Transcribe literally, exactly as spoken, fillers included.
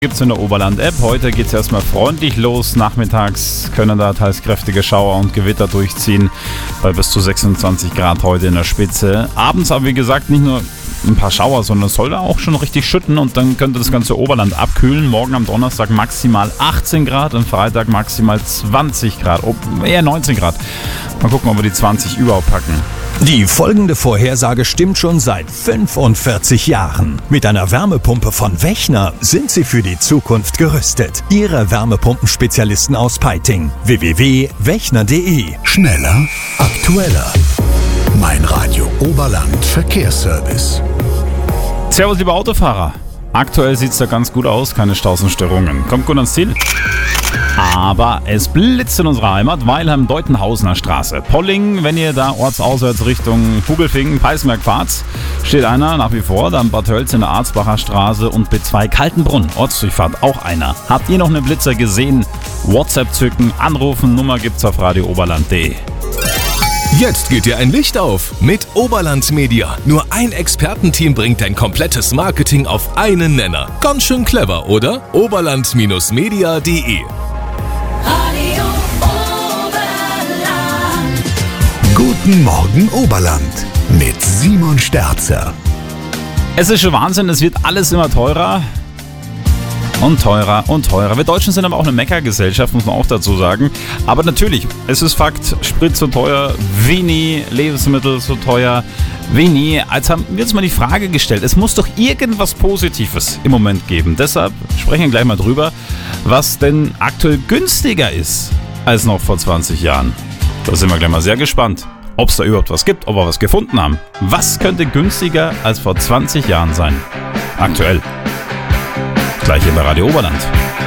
Gibt es in der Oberland-App. Heute geht es erstmal freundlich los. Nachmittags können da teils kräftige Schauer und Gewitter durchziehen. Bei bis zu sechsundzwanzig Grad heute in der Spitze. Abends aber wie gesagt nicht nur ein paar Schauer, sondern es soll da auch schon richtig schütten und dann könnte das ganze Oberland abkühlen. Morgen am Donnerstag maximal achtzehn Grad, am Freitag maximal zwanzig Grad, oh, eher neunzehn Grad. Mal gucken, ob wir die zwanzig überhaupt packen. Die folgende Vorhersage stimmt schon seit fünfundvierzig Jahren. Mit einer Wärmepumpe von Wechner sind Sie für die Zukunft gerüstet. Ihre Wärmepumpenspezialisten aus Peiting. w w w punkt wechner punkt de. Schneller, aktueller. Mein Radio Oberland Verkehrsservice. Servus, liebe Autofahrer. Aktuell sieht es da ganz gut aus, keine Staus und Störungen. Kommt gut ans Ziel. Aber es blitzt in unserer Heimat, Weilheim-Deutenhausener Straße. Polling, wenn ihr da ortsauswärts Richtung Kugelfingen, Peißenberg fahrt, steht einer nach wie vor. Dann Bad Tölz in der Arzbacher Straße und B zwei Kaltenbrunn, Ortsdurchfahrt, auch einer. Habt ihr noch eine Blitzer gesehen? WhatsApp zücken, anrufen, Nummer gibt's auf radio oberland punkt de. Jetzt geht dir ein Licht auf mit Oberland Media. Nur ein Expertenteam bringt dein komplettes Marketing auf einen Nenner. Ganz schön clever, oder? oberland Media punkt de. Radio Oberland. Guten Morgen Oberland mit Simon Sterzer. Es ist schon Wahnsinn, es wird alles immer teurer. Und teurer und teurer. Wir Deutschen sind aber auch eine Meckergesellschaft, muss man auch dazu sagen. Aber natürlich, es ist Fakt, Sprit so teuer, wie nie, Lebensmittel so teuer, wie nie. Als haben wir uns mal die Frage gestellt, es muss doch irgendwas Positives im Moment geben. Deshalb sprechen wir gleich mal drüber, was denn aktuell günstiger ist als noch vor zwanzig Jahren. Da sind wir gleich mal sehr gespannt, ob es da überhaupt was gibt, ob wir was gefunden haben. Was könnte günstiger als vor zwanzig Jahren sein? Aktuell. Gleich hier bei Radio Oberland.